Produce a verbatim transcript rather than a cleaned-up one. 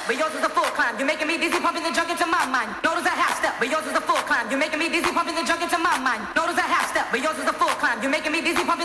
step, but yours is a full climb. You're making me dizzy, pumping the junk into my mind. Notice a half step, but yours is a full climb. You're making me dizzy, pumping the junk into my mind. Notice a half step, but yours is a full climb. You're making me dizzy, pumping